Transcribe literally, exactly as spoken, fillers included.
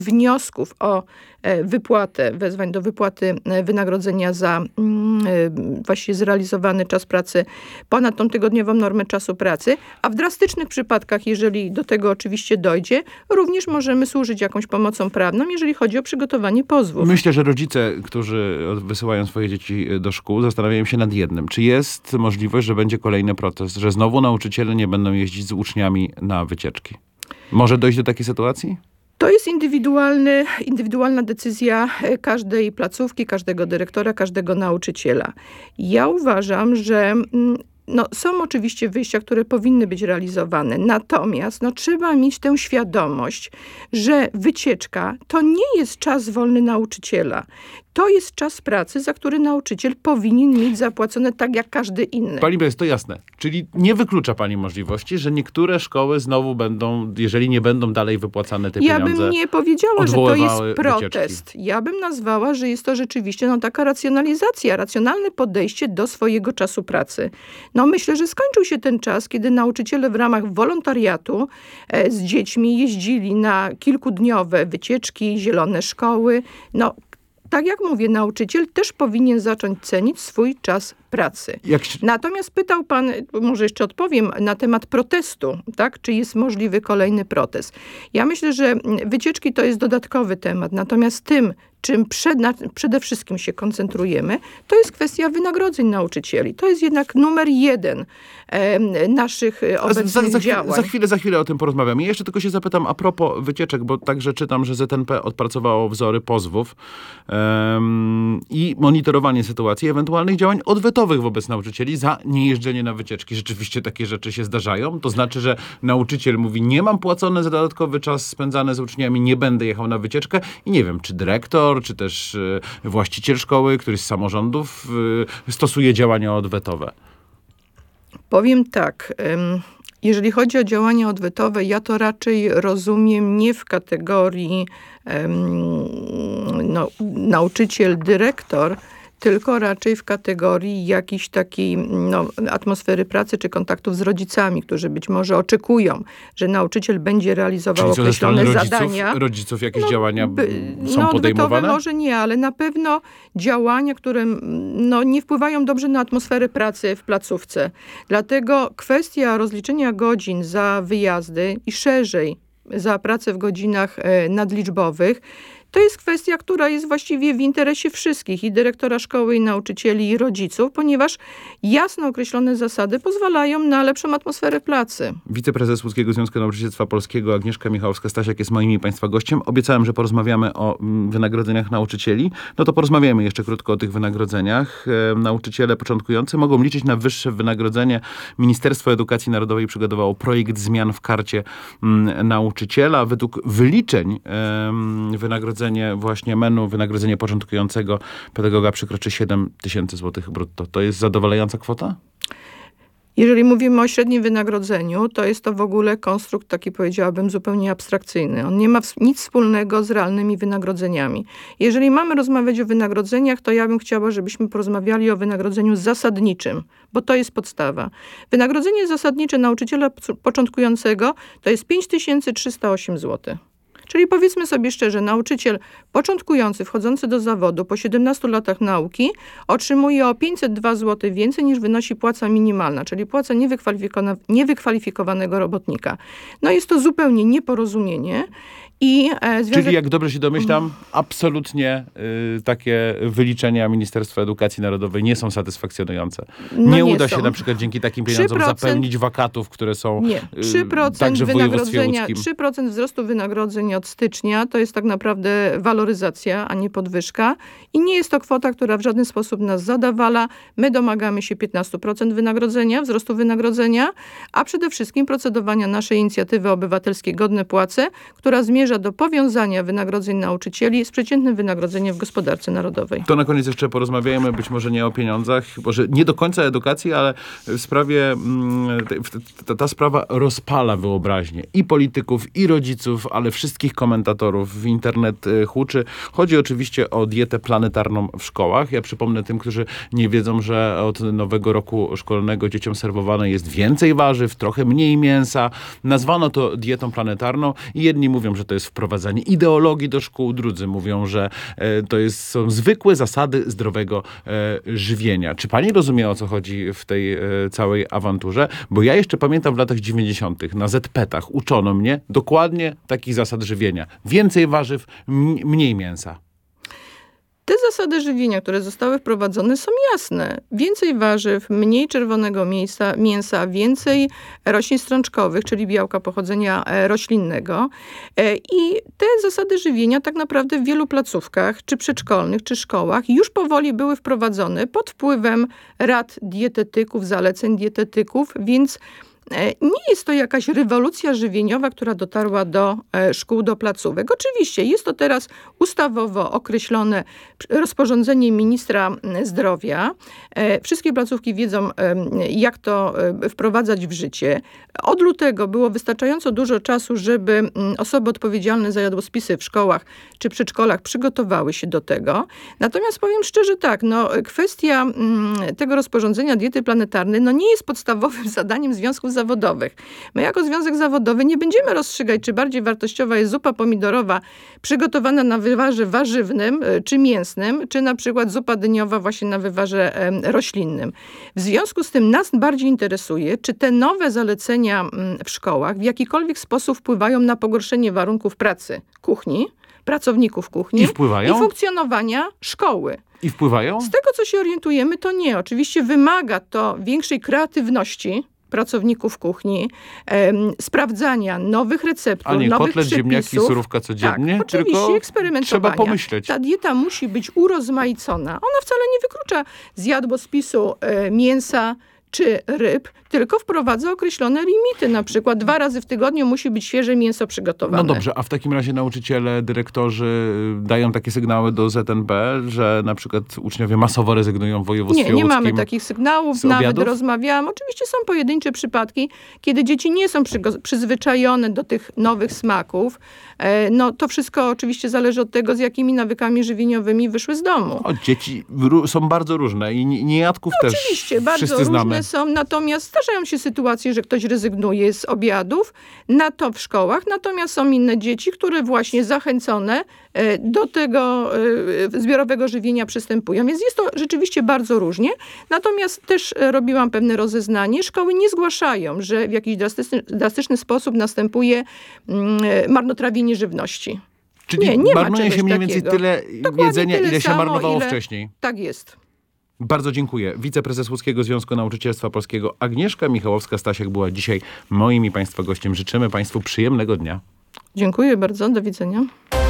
wniosków o wypłatę, wezwań do wypłaty wynagrodzenia za właściwie zrealizowany czas pracy ponad tą tygodniową normę czasu pracy, a w drastycznych przypadkach, jeżeli do tego oczywiście dojdzie, również możemy służyć jakąś pomocą prawną, jeżeli chodzi o przygotowanie pozwów. Myślę, że rodzice, którzy wysyłają swoje dzieci do szkół, zastanawiają się nad jednym. Czy jest możliwość, że będzie kolejny protest, że znowu nauczyciele nie będą jeździć z uczniami na wycieczki? Może dojść do takiej sytuacji? To jest indywidualny, indywidualna decyzja każdej placówki, każdego dyrektora, każdego nauczyciela. Ja uważam, że no, są oczywiście wyjścia, które powinny być realizowane. Natomiast no, trzeba mieć tę świadomość, że wycieczka to nie jest czas wolny nauczyciela. To jest czas pracy, za który nauczyciel powinien mieć zapłacone tak jak każdy inny. Pani jest to jasne. Czyli nie wyklucza pani możliwości, że niektóre szkoły znowu będą, jeżeli nie będą dalej wypłacane te ja pieniądze, Ja bym nie powiedziała, że to jest protest. Wycieczki. Ja bym nazwała, że jest to rzeczywiście no, taka racjonalizacja, racjonalne podejście do swojego czasu pracy. No myślę, że skończył się ten czas, kiedy nauczyciele w ramach wolontariatu e, z dziećmi jeździli na kilkudniowe wycieczki, zielone szkoły. No tak jak mówię, nauczyciel też powinien zacząć cenić swój czas pracy. Jak się... Natomiast pytał pan, może jeszcze odpowiem, na temat protestu, tak? Czy jest możliwy kolejny protest. Ja myślę, że wycieczki to jest dodatkowy temat, natomiast tym, czym przed, na, przede wszystkim się koncentrujemy, to jest kwestia wynagrodzeń nauczycieli. To jest jednak numer jeden e, naszych obecnych za, za, działań. Za chwilę, za chwilę o tym porozmawiamy. Ja jeszcze tylko się zapytam a propos wycieczek, bo także czytam, że Z N P odpracowało wzory pozwów um, i monitorowanie sytuacji, ewentualnych działań odwetowych wobec nauczycieli za niejeżdżenie na wycieczki. Rzeczywiście takie rzeczy się zdarzają. To znaczy, że nauczyciel mówi, nie mam płacone za dodatkowy czas spędzany z uczniami, nie będę jechał na wycieczkę i nie wiem, czy dyrektor, czy też właściciel szkoły, któryś z samorządów stosuje działania odwetowe? Powiem tak. Jeżeli chodzi o działania odwetowe, ja to raczej rozumiem nie w kategorii no, nauczyciel, dyrektor, tylko raczej w kategorii jakiejś takiej no, atmosfery pracy czy kontaktów z rodzicami, którzy być może oczekują, że nauczyciel będzie realizował Czyli określone rodziców, zadania. Rodziców jakieś no, działania by, są no, podejmowane? Może nie, ale na pewno działania, które no, nie wpływają dobrze na atmosferę pracy w placówce. Dlatego kwestia rozliczenia godzin za wyjazdy i szerzej za pracę w godzinach e, nadliczbowych, to jest kwestia, która jest właściwie w interesie wszystkich, i dyrektora szkoły, i nauczycieli, i rodziców, ponieważ jasno określone zasady pozwalają na lepszą atmosferę pracy. Wiceprezes Łódzkiego Związku Nauczycielstwa Polskiego Agnieszka Michałowska-Stasiak jest moim i państwa gościem. Obiecałem, że porozmawiamy o wynagrodzeniach nauczycieli. No to porozmawiamy jeszcze krótko o tych wynagrodzeniach. E, nauczyciele początkujący mogą liczyć na wyższe wynagrodzenie. Ministerstwo Edukacji Narodowej przygotowało projekt zmian w karcie m, nauczyciela. Według wyliczeń e, wynagrodzenia właśnie menu, wynagrodzenie początkującego pedagoga przekroczy siedem tysięcy złotych brutto. To jest zadowalająca kwota? Jeżeli mówimy o średnim wynagrodzeniu, to jest to w ogóle konstrukt taki, powiedziałabym, zupełnie abstrakcyjny. On nie ma nic wspólnego z realnymi wynagrodzeniami. Jeżeli mamy rozmawiać o wynagrodzeniach, to ja bym chciała, żebyśmy porozmawiali o wynagrodzeniu zasadniczym, bo to jest podstawa. Wynagrodzenie zasadnicze nauczyciela początkującego to jest pięć tysięcy trzysta osiem złotych. Czyli powiedzmy sobie szczerze, nauczyciel początkujący, wchodzący do zawodu po siedemnastu latach nauki otrzymuje o pięćset dwa złote więcej niż wynosi płaca minimalna, czyli płaca niewykwalifikowana, niewykwalifikowanego robotnika. No jest to zupełnie nieporozumienie. I, e, związek... Czyli jak dobrze się domyślam, absolutnie y, takie wyliczenia Ministerstwa Edukacji Narodowej nie są satysfakcjonujące. No nie, nie uda są. się na przykład dzięki takim pieniądzom trzy procent zapełnić wakatów, które są nie. trzy procent y, także w województwie wynagrodzenia, łódzkim. trzy procent wzrostu wynagrodzeń od stycznia to jest tak naprawdę waloryzacja, a nie podwyżka. I nie jest to kwota, która w żaden sposób nas zadawala. My domagamy się piętnaście procent wynagrodzenia, wzrostu wynagrodzenia, a przede wszystkim procedowania naszej inicjatywy obywatelskiej Godne Płace, która zmierza do powiązania wynagrodzeń nauczycieli z przeciętnym wynagrodzeniem w gospodarce narodowej. To na koniec jeszcze porozmawiajmy, być może nie o pieniądzach, może nie do końca edukacji, ale w sprawie, ta, ta sprawa rozpala wyobraźnię i polityków, i rodziców, ale wszystkich komentatorów. Internet huczy. Chodzi oczywiście o dietę planetarną w szkołach. Ja przypomnę tym, którzy nie wiedzą, że od nowego roku szkolnego dzieciom serwowane jest więcej warzyw, trochę mniej mięsa. Nazwano to dietą planetarną i jedni mówią, że to jest jest wprowadzanie ideologii do szkół, drudzy mówią, że e, to jest, są zwykłe zasady zdrowego e, żywienia. Czy pani rozumie, o co chodzi w tej e, całej awanturze? Bo ja jeszcze pamiętam w latach dziewięćdziesiątych na zetpetach uczono mnie dokładnie takich zasad żywienia. Więcej warzyw, m- mniej mięsa. Te zasady żywienia, które zostały wprowadzone, są jasne. Więcej warzyw, mniej czerwonego mięsa, mięsa więcej roślin strączkowych, czyli białka pochodzenia e, roślinnego. E, I te zasady żywienia tak naprawdę w wielu placówkach, czy przedszkolnych, czy szkołach już powoli były wprowadzone pod wpływem rad dietetyków, zaleceń dietetyków, więc nie jest to jakaś rewolucja żywieniowa, która dotarła do szkół, do placówek. Oczywiście jest to teraz ustawowo określone rozporządzeniem ministra zdrowia. Wszystkie placówki wiedzą, jak to wprowadzać w życie. Od lutego było wystarczająco dużo czasu, żeby osoby odpowiedzialne za jadłospisy w szkołach czy przedszkolach przygotowały się do tego. Natomiast powiem szczerze tak, no, kwestia tego rozporządzenia diety planetarnej no, nie jest podstawowym zadaniem związków zawodowych. My jako związek zawodowy nie będziemy rozstrzygać, czy bardziej wartościowa jest zupa pomidorowa przygotowana na wywarze warzywnym czy mięsnym, czy na przykład zupa dyniowa właśnie na wywarze roślinnym. W związku z tym nas bardziej interesuje, czy te nowe zalecenia w szkołach w jakikolwiek sposób wpływają na pogorszenie warunków pracy kuchni, pracowników kuchni I wpływają? i funkcjonowania szkoły. I wpływają? Z tego, co się orientujemy, to nie. Oczywiście wymaga to większej kreatywności pracowników kuchni, em, sprawdzania nowych receptur, A nie nowych kotlet, przepisów. ziemniaki, surówka codziennie? Tak, oczywiście tylko eksperymentowania. trzeba pomyśleć. Ta dieta musi być urozmaicona. Ona wcale nie wyklucza z jadłospisu e, mięsa czy ryb, tylko wprowadza określone limity. Na przykład dwa razy w tygodniu musi być świeże mięso przygotowane. No dobrze, a w takim razie nauczyciele, dyrektorzy dają takie sygnały do Z N B, że na przykład uczniowie masowo rezygnują w województwie Nie, nie mamy łódzkim takich sygnałów. z Nawet obiadów? rozmawiałam. Oczywiście są pojedyncze przypadki, kiedy dzieci nie są przygo- przyzwyczajone do tych nowych smaków. E, no to wszystko oczywiście zależy od tego, z jakimi nawykami żywieniowymi wyszły z domu. O, dzieci ró- są bardzo różne i nie- niejadków też Oczywiście, bardzo wszyscy różne znamy. są, natomiast zdarzają się sytuacje, że ktoś rezygnuje z obiadów, na to w szkołach, natomiast są inne dzieci, które właśnie zachęcone e, do tego e, zbiorowego żywienia przystępują. Więc jest to rzeczywiście bardzo różnie. Natomiast też e, robiłam pewne rozeznanie. Szkoły nie zgłaszają, że w jakiś drastyczny, drastyczny sposób następuje mm, marnotrawienie żywności. Czyli nie, nie ma marnuje czegoś się mniej więcej takiego. tyle Dokładnie jedzenia, tyle ile się samo, marnowało ile- wcześniej. Tak jest. Bardzo dziękuję. Wiceprezes Łódzkiego Związku Nauczycielstwa Polskiego Agnieszka Michałowska-Stasiak była dzisiaj moim i Państwa gościem. Życzymy Państwu przyjemnego dnia. Dziękuję bardzo. Do widzenia.